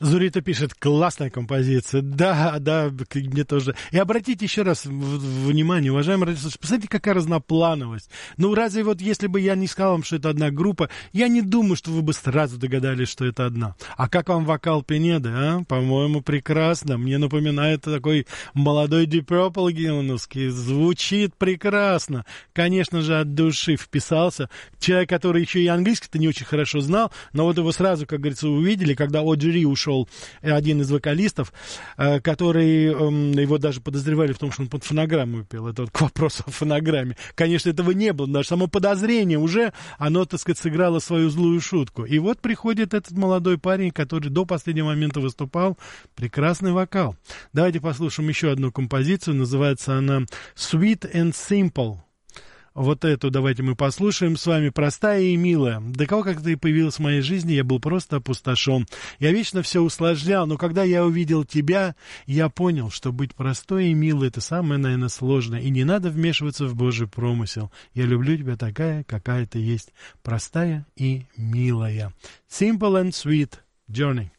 Зурита пишет, классная композиция. Да, мне тоже. И обратите еще раз внимание, уважаемые радиослушатели, посмотрите, какая разноплановость. Ну, разве вот если бы я не сказал вам, что это одна группа, я не думаю, что вы бы сразу догадались, что это одна. А как вам вокал Пинеды, а? По-моему, прекрасно. Мне напоминает такой молодой Deep Purple геоновский. Звучит прекрасно. Конечно же, от души вписался. Человек, который еще и английский-то не очень хорошо знал, но вот его сразу, как говорится, увидели, когда Оджи Ри ушел, один из вокалистов, который, его даже подозревали в том, что он под фонограмму пел. Это вот к вопросу о фонограмме. Конечно, этого не было, даже само подозрение уже, оно, так сказать, сыграло свою злую шутку. И вот приходит этот молодой парень, который до последнего момента выступал. Прекрасный вокал. Давайте послушаем еще одну композицию, называется она «Sweet and Simple». Вот эту давайте мы послушаем с вами, простая и милая. До того, как ты появилась в моей жизни, я был просто опустошен. Я вечно все усложнял, но когда я увидел тебя, я понял, что быть простой и милой — это самое, наверное, сложное. И не надо вмешиваться в Божий промысел. Я люблю тебя такая, какая ты есть. Простая и милая. Simple and sweet. Journey.